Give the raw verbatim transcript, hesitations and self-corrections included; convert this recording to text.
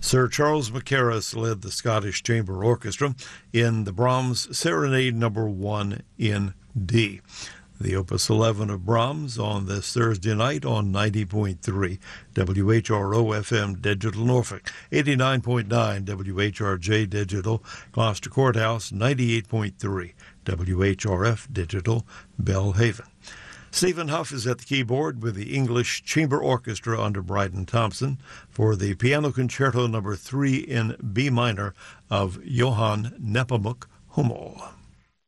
Sir Charles Mackerras led the Scottish Chamber Orchestra in the Brahms Serenade Number one in D. The Opus eleven of Brahms on this Thursday night on ninety point three W H R O F M Digital Norfolk, eighty-nine point nine W H R J Digital Gloucester Courthouse, ninety-eight point three W H R F Digital Belhaven. Stephen Huff is at the keyboard with the English Chamber Orchestra under Bryden Thompson for the Piano Concerto Number three in B minor of Johann Nepomuk Hummel.